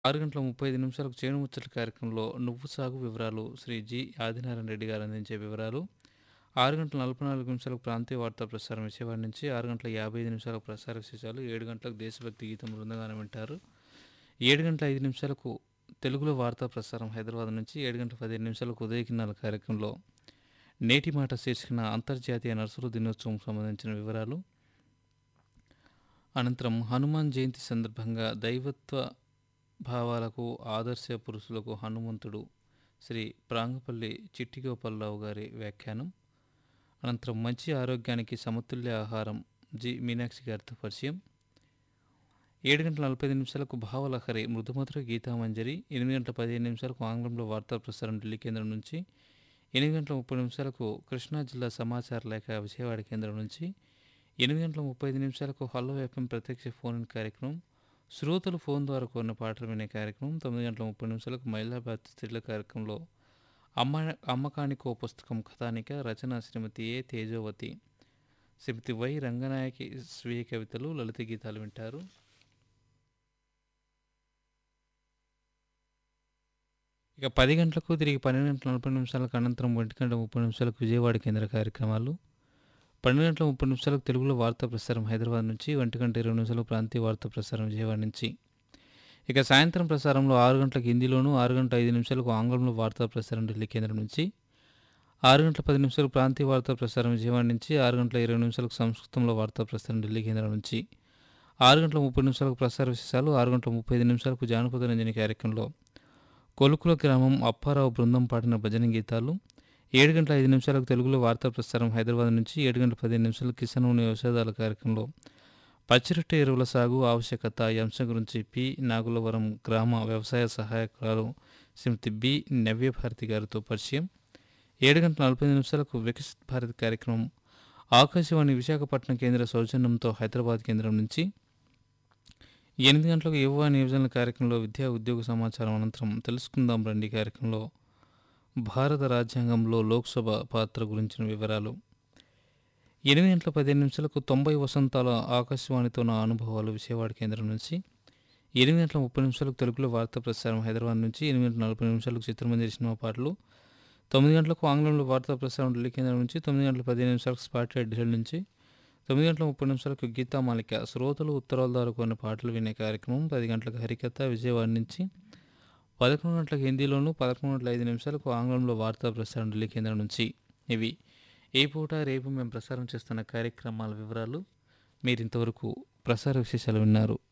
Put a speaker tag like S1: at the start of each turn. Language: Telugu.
S1: 6 గంటల 35 నిమిషాలకు చేను ముచ్చట్ల కార్యక్రమంలో నువ్వు సాగు వివరాలు శ్రీ జి. ఆదినారాయణ రెడ్డి గారు అందించే వివరాలు. 6 గంటల 44 నిమిషాలకు ప్రాంతీయ వార్తా ప్రసారం విజయవాడ నుంచి, 6 గంటల 55 నిమిషాలకు ప్రసార విశేషాలు, 7 గంటలకు దేశభక్తి గీతం బృందగానం వింటారు. 7 గంటల 5 నిమిషాలకు తెలుగులో వార్తా ప్రసారం హైదరాబాద్ నుంచి, 7 గంటల 15 నిమిషాలకు ఉదయకిరణాల కార్యక్రమంలో నేటి మాట శీర్షికన అంతర్జాతీయ నర్సుల దినోత్సవం సంబంధించిన వివరాలు. అనంతరం హనుమాన్ జయంతి సందర్భంగా దైవత్వ భావాలకు ఆదర్శ పురుషులకు హనుమంతుడు శ్రీ ప్రాంగపల్లి చిట్టిగోపాలరావు గారి వ్యాఖ్యానం. అనంతరం మంచి ఆరోగ్యానికి సమతుల్య ఆహారం జి. మీనాక్షి గారితో పరిచయం. 7 గంటల 45 నిమిషాలకు భావలహరి మృదుమధుర గీతామంజరి, 8 గంటల 15 నిమిషాలకు ఆంగ్లంలో వార్తా ప్రసారం ఢిల్లీ కేంద్రం నుంచి, 8 గంటల 30 నిమిషాలకు కృష్ణా జిల్లా సమాచార లేఖ విజయవాడ కేంద్రం నుంచి, 8 గంటల 35 నిమిషాలకు హలో ఎఫ్ఎం ప్రత్యక్ష ఫోన్ ఇన్ కార్యక్రమం, శ్రోతలు ఫోన్ ద్వారా కోరిన పాటలు వినే కార్యక్రమం. 9 గంటల 30 నిమిషాలకు మహిళాభారతి స్త్రీల కార్యక్రమంలో అమ్మకానికో పుస్తకం కథానిక, రచన శ్రీమతి ఏ తేజోవతి, శ్రీమతి వై రంగనాయకి స్వీయ కవితలు, లలిత గీతాలు వింటారు. ఇక 10 గంటలకు తిరిగి 12 గంటల 40 నిమిషాలకు అనంతరం 1 గంట 30 నిమిషాలకు విజయవాడ కేంద్ర కార్యక్రమాలు. 12 గంటల 30 నిమిషాలకు తెలుగులో వార్తా ప్రసారం హైదరాబాద్ నుంచి, 1 గంట 20 నిమిషాలకు ప్రాంతీయ వార్తా ప్రసారం విజయవాడ నుంచి. ఇక సాయంత్రం ప్రసారంలో 6 గంటలకు హిందీలోను, 6 గంటల 5 నిమిషాలకు ఆంగ్లంలో వార్తా ప్రసారం ఢిల్లీ కేంద్రం నుంచి, 6 గంటల 10 నిమిషాలకు ప్రాంతీయ వార్తా ప్రసారం విజయవాడ నుంచి, 6 గంటల 20 నిమిషాలకు సంస్కృతంలో వార్తా ప్రసారం ఢిల్లీ కేంద్రం నుంచి, 6 గంటల 30 నిమిషాలకు ప్రసార విశేషాలు, 6 గంటల 35 నిమిషాలకు జానపద రంజని కార్యక్రమంలో కొలుకుల గ్రామం అప్పారావు బృందం పాడిన భజన గీతాలు, 7 గంటల 5 నిమిషాలకు తెలుగులో వార్తా ప్రసారం హైదరాబాద్ నుంచి, 7 గంటల 15 నిమిషాలకు కిసాన్ వాణి వ్యవసాయదారుల కార్యక్రమంలో పచ్చిరొట్టె ఎరువుల సాగు ఆవశ్యకత ఈ అంశం గురించి పి. నాగులవరం గ్రామ వ్యవసాయ సహాయకురాలు శ్రీమతి బి. నవ్యభారతి గారితో పరిచయం. 7 గంటల 45 నిమిషాలకు వికసిత్ భారత్ కార్యక్రమం ఆకాశవాణి విశాఖపట్నం కేంద్ర సౌజన్యంతో హైదరాబాద్ కేంద్రం నుంచి, 8 గంటలకు యువవాణి యువజనుల కార్యక్రమంలో విద్యా ఉద్యోగ సమాచారం. అనంతరం తెలుసుకుందాం రండి కార్యక్రమంలో భారత రాజ్యాంగంలో లోక్సభ పాత్ర గురించిన వివరాలు. 8 గంటల 15 నిమిషాలకు 90 వసంతాల ఆకాశవాణితో నా అనుభవాలు విజయవాడ కేంద్రం నుంచి, 8 గంటల 30 నిమిషాలకు తెలుగులో వార్తా ప్రసారం హైదరాబాద్ నుంచి, 8 గంటల 40 నిమిషాలకు చిత్రమంజరి సినిమా పాటలు, 9 గంటలకు ఆంగ్లంలో వార్తా ప్రసారం ఢిల్లీ కేంద్రం నుంచి, 9 గంటల 15 నిమిషాలకు స్పాట్లైట్ ఢిల్లీ నుంచి, 9 గంటల 30 నిమిషాలకు గీతామాలిక శ్రోతలు ఉత్తరాల ద్వారా కొన్ని పాటలు వినే కార్యక్రమం, 10 గంటలకు హరికథ విజయవాడ నుంచి, 11 గంటలకు హిందీలోను, 11 గంటల 5 నిమిషాలకు ఆంగ్లంలో వార్తా ప్రసారం ఢిల్లీ కేంద్రం నుంచి. ఇవి ఏ పూట రేపు మేము ప్రసారం చేస్తున్న కార్యక్రమాల వివరాలు. మీరు ఇంతవరకు ప్రసార విశేషాలు విన్నారు.